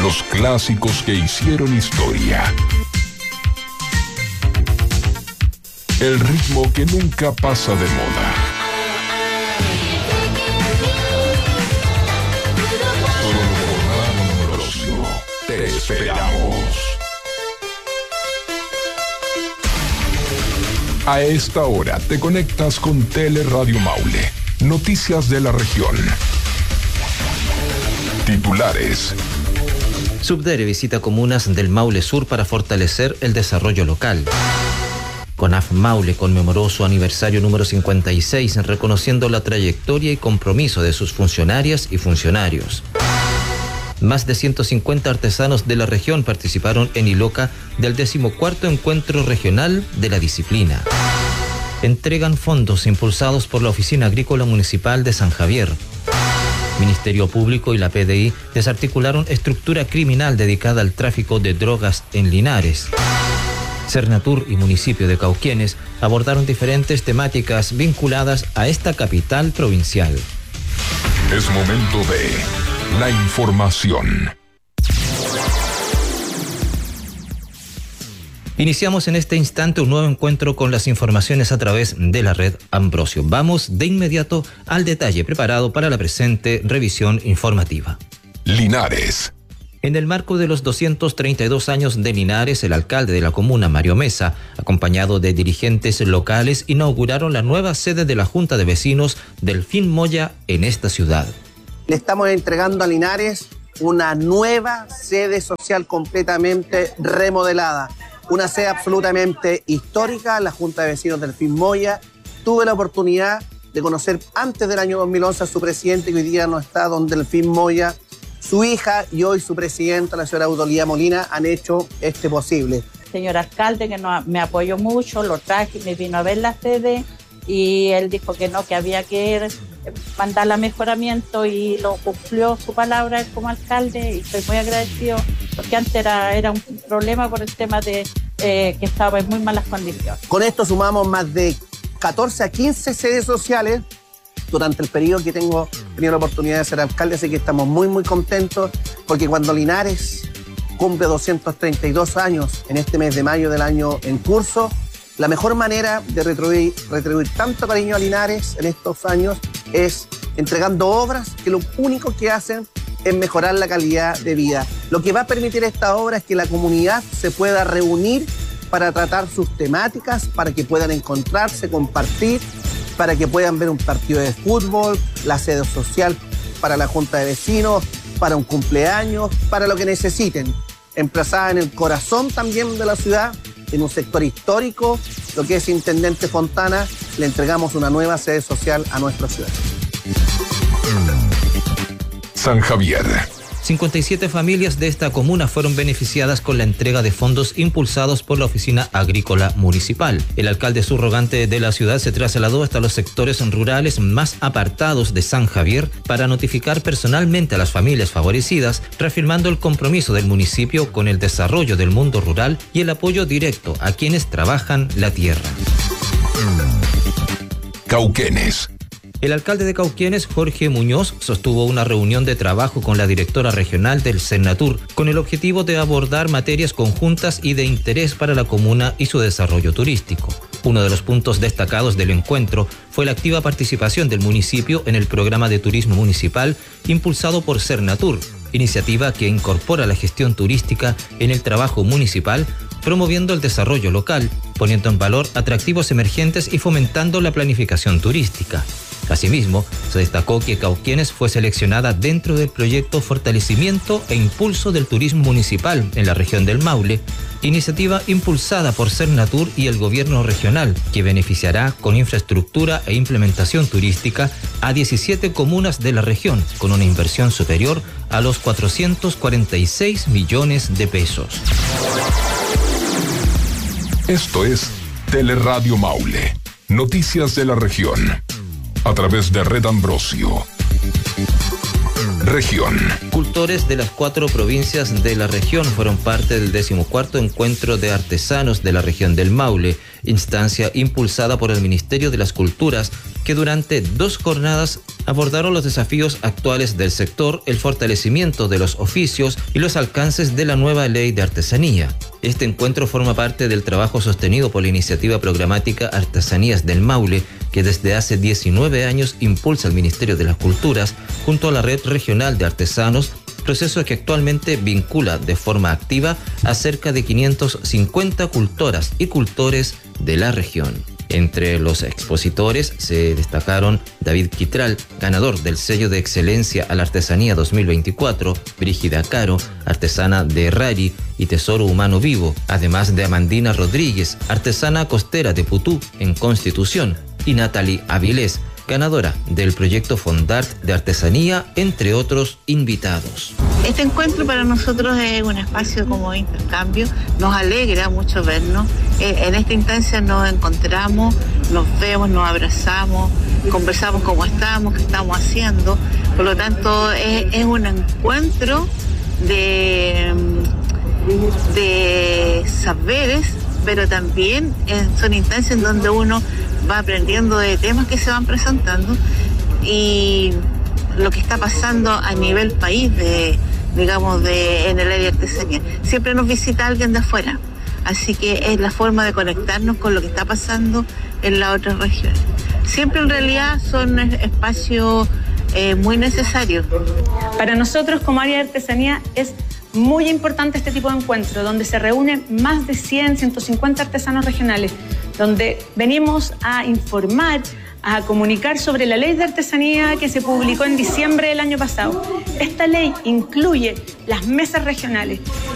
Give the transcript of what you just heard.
Los clásicos que hicieron historia. El ritmo que nunca pasa de moda. Te esperamos. A esta hora te conectas con Teleradio Maule. Noticias de la región. Titulares. Subdere visita comunas del Maule Sur para fortalecer el desarrollo local. CONAF Maule conmemoró su aniversario número 56, reconociendo la trayectoria y compromiso de sus funcionarias y funcionarios. Más de 150 artesanos de la región participaron en Iloca del 14º Encuentro Regional de la Disciplina. Entregan fondos impulsados por la Oficina Agrícola Municipal de San Javier. Ministerio Público y la PDI desarticularon estructura criminal dedicada al tráfico de drogas en Linares. Cernatur y municipio de Cauquenes abordaron diferentes temáticas vinculadas a esta capital provincial. Es momento de la información. Iniciamos en este instante un nuevo encuentro con las informaciones a través de la red Ambrosio. Vamos de inmediato al detalle preparado para la presente revisión informativa. Linares. En el marco de los 232 años de Linares, el alcalde de la comuna, Mario Mesa, acompañado de dirigentes locales, inauguraron la nueva sede de la Junta de Vecinos Delfín Moya en esta ciudad. Le estamos entregando a Linares una nueva sede social completamente remodelada. Una sede absolutamente histórica, la Junta de Vecinos Delfín Moya. Tuve la oportunidad de conocer antes del año 2011 a su presidente, que hoy día no está, don Delfín Moya. Su hija y hoy su presidenta, la señora Eudolía Molina, han hecho posible. Señor alcalde, que me apoyó mucho, lo traje, me vino a ver la sede y él dijo que no, que había que mandarla a mejoramiento y lo cumplió su palabra como alcalde y estoy muy agradecido porque antes era un problema por el tema de que estaba en muy malas condiciones. Con esto sumamos más de 14 a 15 sedes sociales durante el periodo que tengo tenido la oportunidad de ser alcalde, así que estamos muy muy contentos porque cuando Linares cumple 232 años en este mes de mayo del año en curso, la mejor manera de retribuir tanto cariño a Linares en estos años es entregando obras que lo único que hacen es mejorar la calidad de vida. Lo que va a permitir esta obra es que la comunidad se pueda reunir para tratar sus temáticas, para que puedan encontrarse, compartir, para que puedan ver un partido de fútbol, la sede social para la Junta de Vecinos, para un cumpleaños, para lo que necesiten. Emplazada en el corazón también de la ciudad, en un sector histórico, lo que es Intendente Fontana, le entregamos una nueva sede social a nuestra ciudad. San Javier. 57 familias de esta comuna fueron beneficiadas con la entrega de fondos impulsados por la Oficina Agrícola Municipal. El alcalde subrogante de la ciudad se trasladó hasta los sectores rurales más apartados de San Javier para notificar personalmente a las familias favorecidas, reafirmando el compromiso del municipio con el desarrollo del mundo rural y el apoyo directo a quienes trabajan la tierra. Cauquenes. El alcalde de Cauquenes, Jorge Muñoz, sostuvo una reunión de trabajo con la directora regional del Cernatur con el objetivo de abordar materias conjuntas y de interés para la comuna y su desarrollo turístico. Uno de los puntos destacados del encuentro fue la activa participación del municipio en el programa de turismo municipal impulsado por Cernatur, iniciativa que incorpora la gestión turística en el trabajo municipal, promoviendo el desarrollo local, poniendo en valor atractivos emergentes y fomentando la planificación turística. Asimismo, se destacó que Cauquenes fue seleccionada dentro del proyecto Fortalecimiento e Impulso del Turismo Municipal en la región del Maule, iniciativa impulsada por Cernatur y el gobierno regional, que beneficiará con infraestructura e implementación turística a 17 comunas de la región, con una inversión superior a los 446 millones de pesos. Esto es Teleradio Maule. Noticias de la región. A través de Red Ambrosio. Región. Cultores de las 4 provincias de la región fueron parte del 14º Encuentro de Artesanos de la región del Maule, instancia impulsada por el Ministerio de las Culturas que durante 2 jornadas abordaron los desafíos actuales del sector, el fortalecimiento de los oficios y los alcances de la nueva ley de artesanía. Este encuentro forma parte del trabajo sostenido por la iniciativa programática Artesanías del Maule, que desde hace 19 años impulsa el Ministerio de las Culturas junto a la Red Regional de Artesanos, proceso que actualmente vincula de forma activa a cerca de 550 cultoras y cultores de la región. Entre los expositores se destacaron David Quitral, ganador del sello de excelencia a la artesanía 2024, Brígida Caro, artesana de Rari y Tesoro Humano Vivo, además de Amandina Rodríguez, artesana costera de Putú en Constitución, y Natalie Avilés, ganadora del proyecto Fondart de artesanía, entre otros invitados. Este encuentro para nosotros es un espacio como de intercambio, nos alegra mucho vernos, en esta instancia nos encontramos, nos vemos, nos abrazamos, conversamos cómo estamos, qué estamos haciendo, por lo tanto es un encuentro de saberes, pero también son instancias en donde uno va aprendiendo de temas que se van presentando y lo que está pasando a nivel país en el área de artesanía. Siempre nos visita alguien de afuera, así que es la forma de conectarnos con lo que está pasando en las otras regiones. Siempre en realidad son espacios muy necesarios. Para nosotros como área de artesanía es muy importante este tipo de encuentro, donde se reúnen más de 150 artesanos regionales, donde venimos a informar, a comunicar sobre la ley de artesanía que se publicó en diciembre del año pasado. Esta ley incluye las mesas regionales